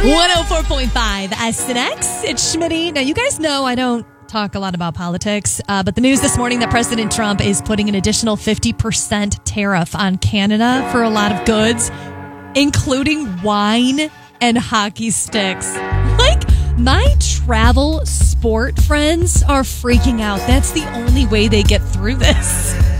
104.5 SNX. It's Schmitty. Now, you guys know I don't talk a lot about politics, but the news this morning that President Trump is putting an additional 50% tariff on Canada for a lot of goods, including wine and hockey sticks. Like, my travel sport friends are freaking out. That's the only way they get through this.